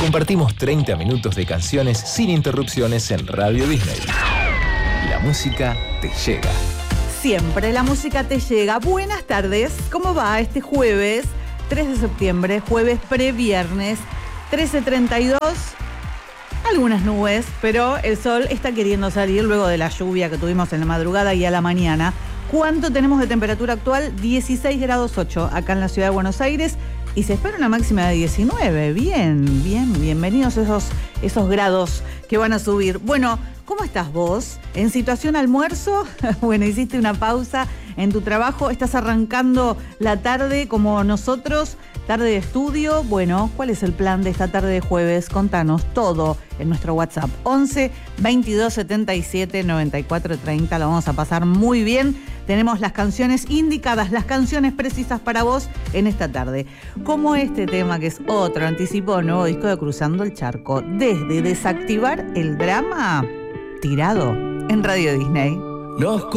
compartimos 30 minutos de canciones sin interrupciones en Radio Disney. La música te llega. Siempre la música te llega. Buenas tardes, ¿cómo va este jueves 3 de septiembre, jueves previernes, 13:32? Algunas nubes, pero el sol está queriendo salir luego de la lluvia que tuvimos en la madrugada y a la mañana. ¿Cuánto tenemos de temperatura actual? 16 grados 8 acá en la ciudad de Buenos Aires y se espera una máxima de 19. Bienvenidos esos grados que van a subir. Bueno, ¿cómo estás vos? ¿En situación almuerzo? Bueno, hiciste una pausa en tu trabajo, estás arrancando la tarde como nosotros, tarde de estudio. Bueno, ¿cuál es el plan de esta tarde de jueves? Contanos todo en nuestro WhatsApp 11 22 77 94 30. Lo vamos a pasar muy bien. Tenemos las canciones indicadas, las canciones precisas para vos en esta tarde. Como este tema que es otro anticipo, nuevo disco de Cruzando el Charco. Desde Desactivar el Drama, tirado en Radio Disney.